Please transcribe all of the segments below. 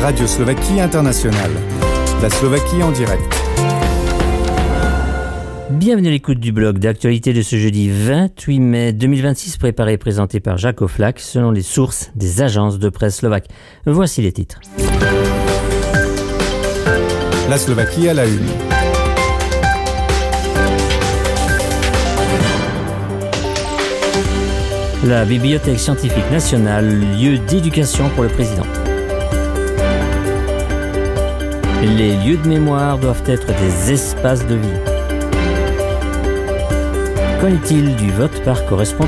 Radio Slovaquie Internationale. La Slovaquie en direct. Bienvenue à l'écoute du blog d'actualité de ce jeudi 28 mai 2026, préparé et présenté par Jacques Oflac selon les sources des agences de presse slovaques. Voici les titres. La Slovaquie à la une. La Bibliothèque scientifique nationale, lieu d'éducation pour le président. Les lieux de mémoire doivent être des espaces de vie. Qu'en est-il du vote par correspondance ?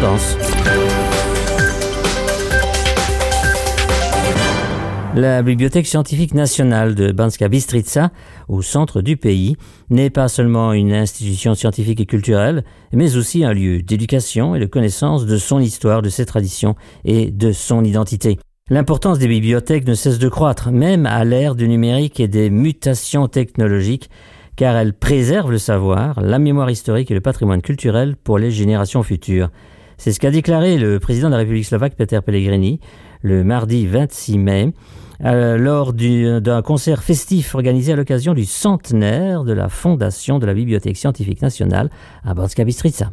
La Bibliothèque scientifique nationale de Banská Bystrica, au centre du pays, n'est pas seulement une institution scientifique et culturelle, mais aussi un lieu d'éducation et de connaissance de son histoire, de ses traditions et de son identité. L'importance des bibliothèques ne cesse de croître, même à l'ère du numérique et des mutations technologiques, car elles préservent le savoir, la mémoire historique et le patrimoine culturel pour les générations futures. C'est ce qu'a déclaré le président de la République slovaque, Peter Pellegrini, le mardi 26 mai, lors d'un concert festif organisé à l'occasion du centenaire de la fondation de la Bibliothèque scientifique nationale à Banská Bystrica.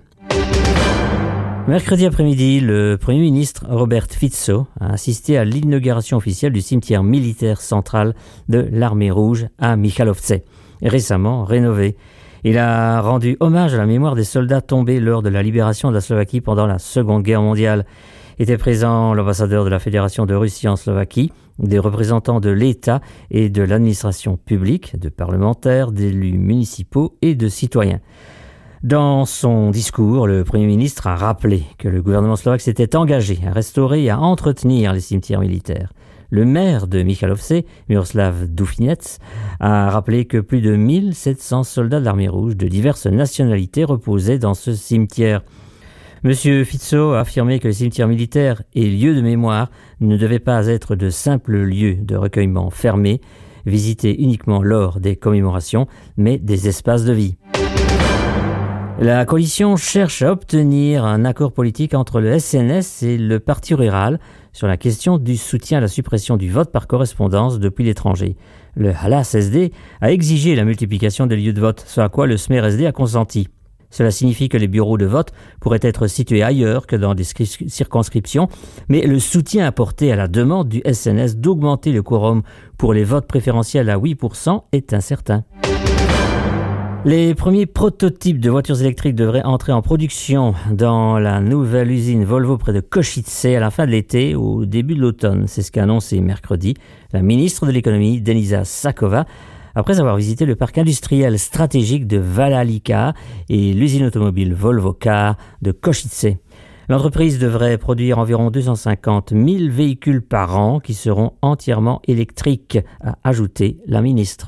Mercredi après-midi, le Premier ministre Robert Fico a assisté à l'inauguration officielle du cimetière militaire central de l'Armée rouge à Michalovce, récemment rénové. Il a rendu hommage à la mémoire des soldats tombés lors de la libération de la Slovaquie pendant la Seconde Guerre mondiale. Étaient présents l'ambassadeur de la Fédération de Russie en Slovaquie, des représentants de l'État et de l'administration publique, de parlementaires, d'élus municipaux et de citoyens. Dans son discours, le Premier ministre a rappelé que le gouvernement slovaque s'était engagé à restaurer et à entretenir les cimetières militaires. Le maire de Michalovce, Miroslav Dufinec, a rappelé que plus de 1700 soldats de l'Armée rouge de diverses nationalités reposaient dans ce cimetière. Monsieur Fico a affirmé que les cimetières militaires et lieux de mémoire ne devaient pas être de simples lieux de recueillement fermés, visités uniquement lors des commémorations, mais des espaces de vie. La coalition cherche à obtenir un accord politique entre le SNS et le Parti rural sur la question du soutien à la suppression du vote par correspondance depuis l'étranger. Le Halas SD a exigé la multiplication des lieux de vote, ce à quoi le Smer SD a consenti. Cela signifie que les bureaux de vote pourraient être situés ailleurs que dans des circonscriptions, mais le soutien apporté à la demande du SNS d'augmenter le quorum pour les votes préférentiels à 8% est incertain. Les premiers prototypes de voitures électriques devraient entrer en production dans la nouvelle usine Volvo près de Košice à la fin de l'été ou au début de l'automne. C'est ce qu'a annoncé mercredi la ministre de l'économie, Denisa Sáková, après avoir visité le parc industriel stratégique de Valalica et l'usine automobile Volvo Car de Košice. L'entreprise devrait produire environ 250 000 véhicules par an qui seront entièrement électriques, a ajouté la ministre.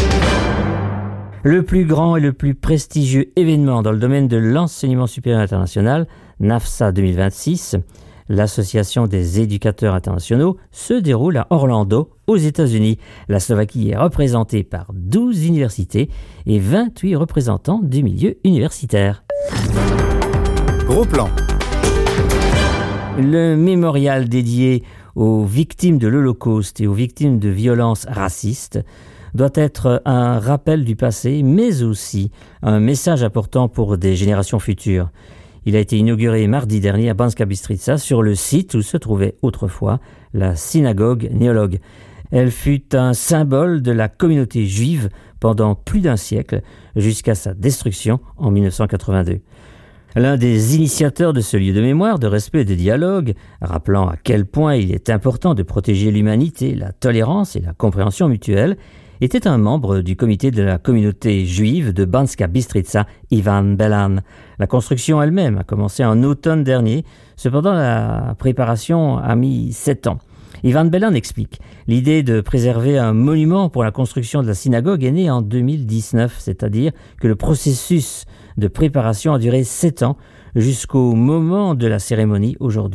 Le plus grand et le plus prestigieux événement dans le domaine de l'enseignement supérieur international, NAFSA 2026, l'association des éducateurs internationaux, se déroule à Orlando, aux États-Unis. La Slovaquie est représentée par 12 universités et 28 représentants du milieu universitaire. Gros plan. Le mémorial dédié aux victimes de l'Holocauste et aux victimes de violences racistes doit être un rappel du passé, mais aussi un message important pour des générations futures. Il a été inauguré mardi dernier à Banská Bystrica, sur le site où se trouvait autrefois la synagogue néologue. Elle fut un symbole de la communauté juive pendant plus d'un siècle, jusqu'à sa destruction en 1982. L'un des initiateurs de ce lieu de mémoire, de respect et de dialogue, rappelant à quel point il est important de protéger l'humanité, la tolérance et la compréhension mutuelle, était un membre du comité de la communauté juive de Banská Bystrica, Ivan Belan. La construction elle-même a commencé en automne dernier, cependant la préparation a mis 7 ans. Ivan Belan explique « L'idée de préserver un monument pour la construction de la synagogue est née en 2019, c'est-à-dire que le processus de préparation a duré 7 ans jusqu'au moment de la cérémonie aujourd'hui.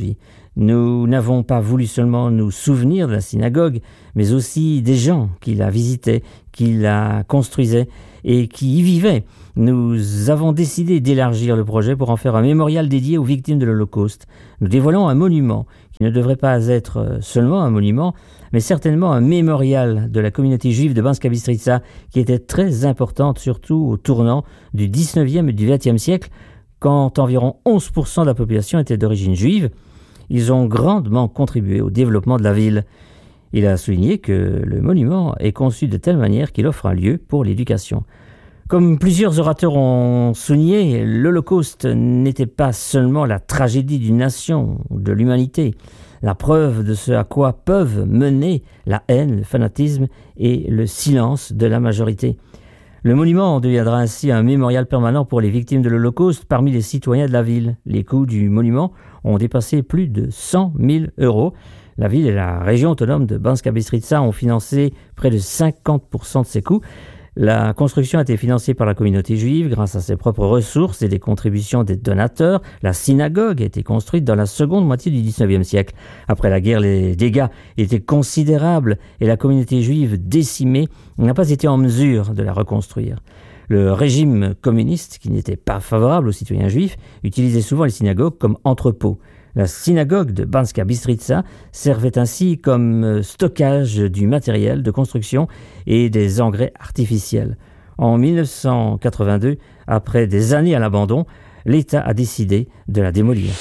Nous n'avons pas voulu seulement nous souvenir de la synagogue, mais aussi des gens qui la visitaient, qui la construisaient et qui y vivaient. Nous avons décidé d'élargir le projet pour en faire un mémorial dédié aux victimes de l'Holocauste. Nous dévoilons un monument qui ne devrait pas être seulement un monument, mais certainement un mémorial de la communauté juive de Banska Bystrica qui était très importante, surtout au tournant du 19e et du 20e siècle, quand environ 11% de la population était d'origine juive. Ils ont grandement contribué au développement de la ville. Il a souligné que le monument est conçu de telle manière qu'il offre un lieu pour l'éducation. Comme plusieurs orateurs ont souligné, l'Holocauste n'était pas seulement la tragédie d'une nation ou de l'humanité, la preuve de ce à quoi peuvent mener la haine, le fanatisme et le silence de la majorité. Le monument deviendra ainsi un mémorial permanent pour les victimes de l'Holocauste parmi les citoyens de la ville. Les coûts du monument ont dépassé plus de 100 000 €. La ville et la région autonome de Banska Bystrica ont financé près de 50% de ces coûts. La construction a été financée par la communauté juive grâce à ses propres ressources et des contributions des donateurs. La synagogue a été construite dans la seconde moitié du 19e siècle. Après la guerre, les dégâts étaient considérables et la communauté juive décimée n'a pas été en mesure de la reconstruire. Le régime communiste, qui n'était pas favorable aux citoyens juifs, utilisait souvent les synagogues comme entrepôts. La synagogue de Banska Bystrica servait ainsi comme stockage du matériel de construction et des engrais artificiels. En 1982, après des années à l'abandon, l'État a décidé de la démolir.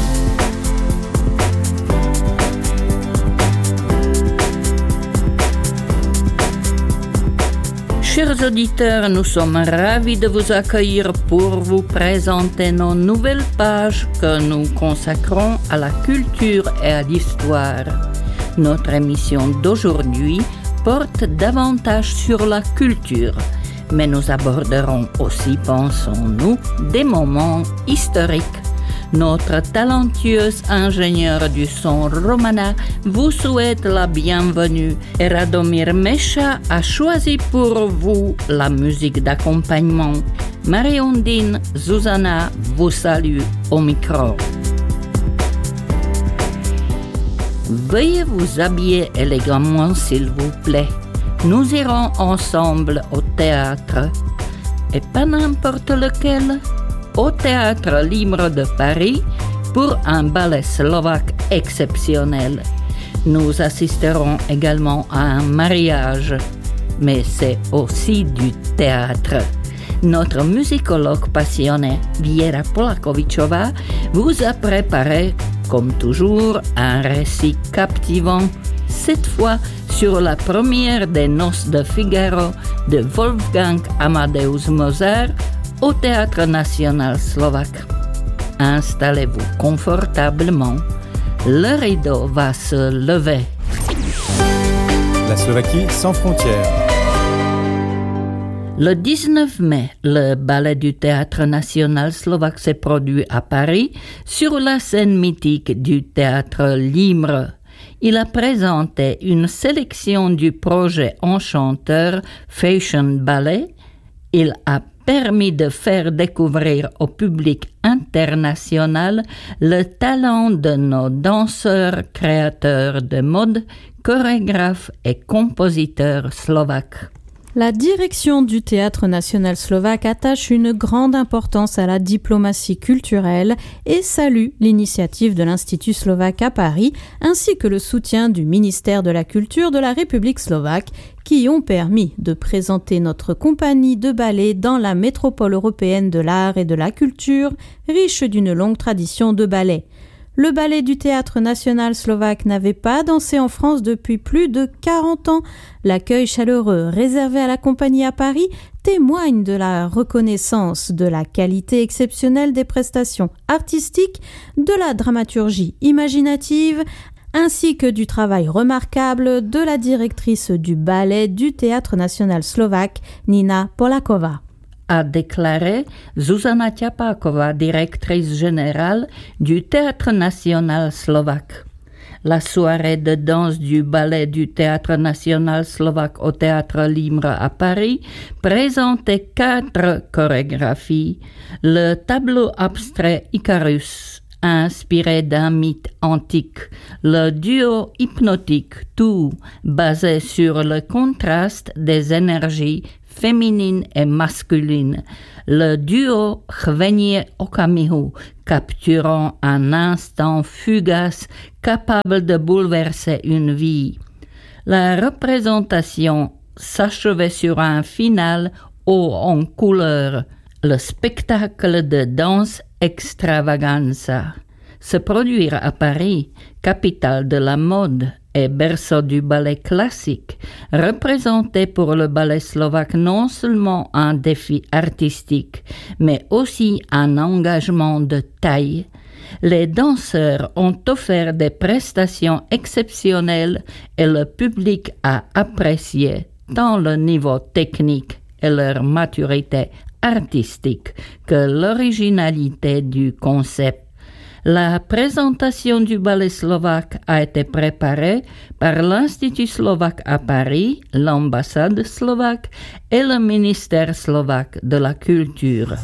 Chers auditeurs, nous sommes ravis de vous accueillir pour vous présenter nos nouvelles pages que nous consacrons à la culture et à l'histoire. Notre émission d'aujourd'hui porte davantage sur la culture, mais nous aborderons aussi, pensons-nous, des moments historiques. Notre talentueuse ingénieure du son Romana vous souhaite la bienvenue et Radomir Mecha a choisi pour vous la musique d'accompagnement. Marie-Ondine Zuzana vous salue au micro. Veuillez vous habiller élégamment s'il vous plaît. Nous irons ensemble au théâtre. Et pas n'importe lequel. Au Théâtre Libre de Paris pour un ballet slovaque exceptionnel. Nous assisterons également à un mariage, mais c'est aussi du théâtre. Notre musicologue passionné, Viera Polakovičová, vous a préparé, comme toujours, un récit captivant, cette fois sur la première des Noces de Figaro de Wolfgang Amadeus Mozart, au Théâtre national slovaque. Installez-vous confortablement. Le rideau va se lever. La Slovaquie sans frontières. Le 19 mai, le ballet du Théâtre national slovaque s'est produit à Paris sur la scène mythique du Théâtre Libre. Il a présenté une sélection du projet enchanteur Fashion Ballet. Il a permis de faire découvrir au public international le talent de nos danseurs, créateurs de mode, chorégraphes et compositeurs slovaques. La direction du Théâtre national slovaque attache une grande importance à la diplomatie culturelle et salue l'initiative de l'Institut slovaque à Paris ainsi que le soutien du ministère de la Culture de la République slovaque qui ont permis de présenter notre compagnie de ballet dans la métropole européenne de l'art et de la culture, riche d'une longue tradition de ballet. Le ballet du Théâtre national slovaque n'avait pas dansé en France depuis plus de 40 ans. L'accueil chaleureux réservé à la compagnie à Paris témoigne de la reconnaissance de la qualité exceptionnelle des prestations artistiques, de la dramaturgie imaginative, ainsi que du travail remarquable de la directrice du ballet du Théâtre national slovaque, Nina Polakova. A déclaré Zuzana Ťapáková, directrice générale du Théâtre national slovaque. La soirée de danse du ballet du Théâtre national slovaque au Théâtre Libre à Paris présentait 4 chorégraphies. Le tableau abstrait Icarus, inspiré d'un mythe antique, le duo hypnotique, tout basé sur le contraste des énergies féminines et masculines. Le duo Chvenie Okamihu, capturant un instant fugace capable de bouleverser une vie. La représentation s'achevait sur un final haut en couleur, le spectacle de danse extravaganza. Se produire à Paris, capitale de la mode et berceau du ballet classique, représentait pour le ballet slovaque non seulement un défi artistique, mais aussi un engagement de taille. Les danseurs ont offert des prestations exceptionnelles et le public a apprécié tant le niveau technique et leur maturité artistique que l'originalité du concept. La présentation du ballet slovaque a été préparée par l'Institut slovaque à Paris, l'ambassade slovaque et le ministère slovaque de la culture.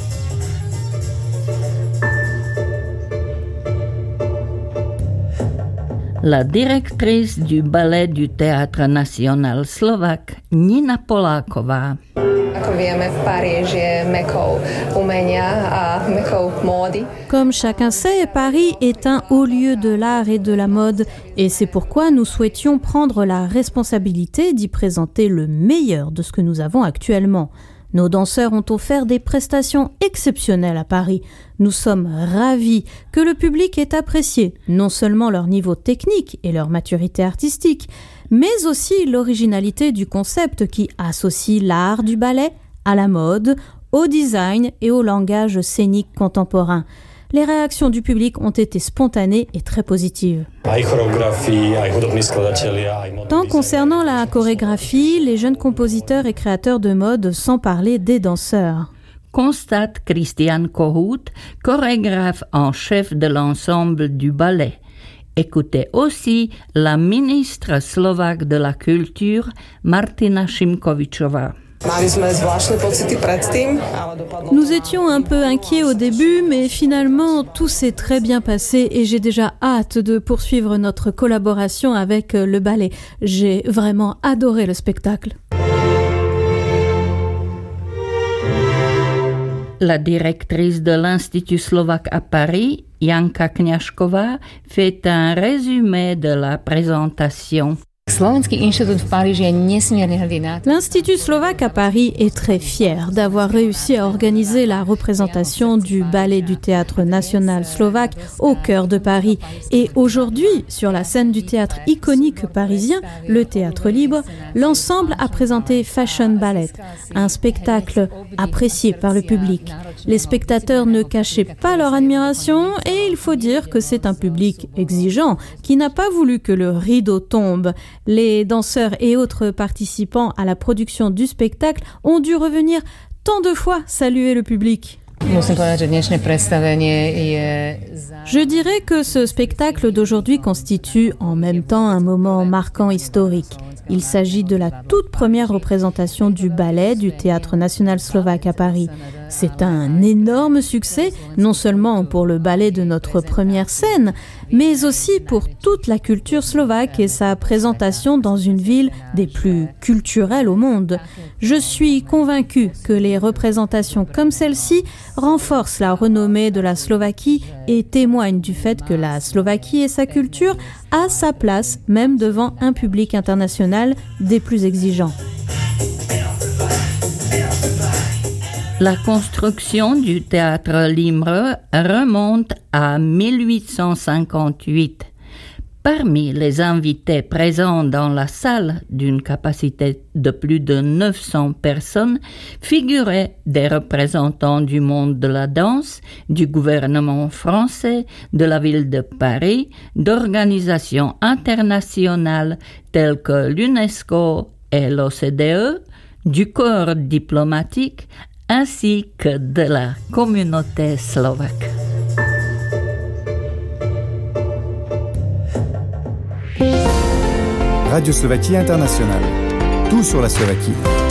La directrice du ballet du Théâtre national slovaque, Nina Poláková. Comme chacun sait, Paris est un haut lieu de l'art et de la mode, et c'est pourquoi nous souhaitions prendre la responsabilité d'y présenter le meilleur de ce que nous avons actuellement. Nos danseurs ont offert des prestations exceptionnelles à Paris. Nous sommes ravis que le public ait apprécié non seulement leur niveau technique et leur maturité artistique, mais aussi l'originalité du concept qui associe l'art du ballet à la mode, au design et au langage scénique contemporain. Les réactions du public ont été spontanées et très positives. Tant concernant la chorégraphie, les jeunes compositeurs et créateurs de mode, sans parler des danseurs. Constate Christian Kohut, chorégraphe en chef de l'ensemble du ballet. Écoutez aussi la ministre slovaque de la culture, Martina Šimkovičová. Nous étions un peu inquiets au début, mais finalement tout s'est très bien passé et j'ai déjà hâte de poursuivre notre collaboration avec le ballet. J'ai vraiment adoré le spectacle. La directrice de l'Institut slovaque à Paris, Janka Kňažková, fait un résumé de la présentation. L'Institut slovaque à Paris est très fier d'avoir réussi à organiser la représentation du ballet du Théâtre national slovaque au cœur de Paris. Et aujourd'hui, sur la scène du théâtre iconique parisien, le Théâtre Libre, l'ensemble a présenté Fashion Ballet, un spectacle apprécié par le public. Les spectateurs ne cachaient pas leur admiration et il faut dire que c'est un public exigeant qui n'a pas voulu que le rideau tombe. Les danseurs et autres participants à la production du spectacle ont dû revenir tant de fois saluer le public. Je dirais que ce spectacle d'aujourd'hui constitue en même temps un moment marquant historique. Il s'agit de la toute première représentation du ballet du Théâtre national slovaque à Paris. C'est un énorme succès, non seulement pour le ballet de notre première scène, mais aussi pour toute la culture slovaque et sa présentation dans une ville des plus culturelles au monde. Je suis convaincue que les représentations comme celle-ci renforcent la renommée de la Slovaquie et témoignent du fait que la Slovaquie et sa culture a sa place même devant un public international des plus exigeants. La construction du Théâtre Libre remonte à 1858. Parmi les invités présents dans la salle, d'une capacité de plus de 900 personnes, figuraient des représentants du monde de la danse, du gouvernement français, de la ville de Paris, d'organisations internationales telles que l'UNESCO et l'OCDE, du corps diplomatique, ainsi que de la communauté slovaque. Radio Slovaquie Internationale. Tout sur la Slovaquie.